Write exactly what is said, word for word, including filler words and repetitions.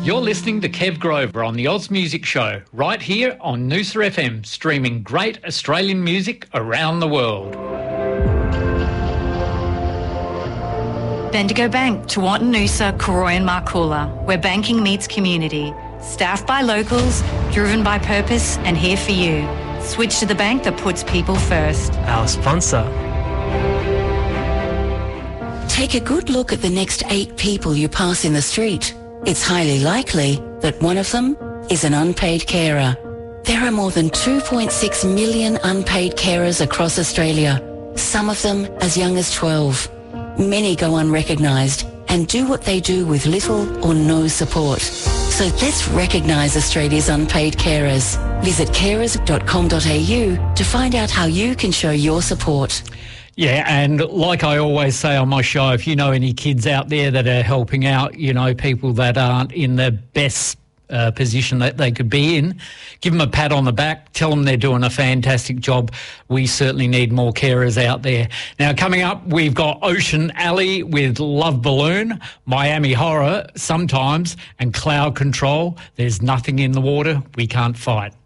You're listening to Kev Grover on the Oz Music Show, right here on Noosa F M, streaming great Australian music around the world. Bendigo Bank, Tewantin Noosa, Koroi and Markoola, where banking meets community. Staffed by locals, driven by purpose and here for you. Switch to the bank that puts people first. Our sponsor. Take a good look at the next eight people you pass in the street. It's highly likely that one of them is an unpaid carer. There are more than two point six million unpaid carers across Australia, some of them as young as twelve. Many go unrecognised and do what they do with little or no support. So let's recognise Australia's unpaid carers. Visit carers dot com dot a u to find out how you can show your support. Yeah, and like I always say on my show, if you know any kids out there that are helping out, you know, people that aren't in the best uh, position that they could be in, give them a pat on the back, tell them they're doing a fantastic job. We certainly need more carers out there. Now, coming up, we've got Ocean Alley with Love Balloon, Miami Horror, Sometimes, and Cloud Control. There's nothing in the water we can't fight.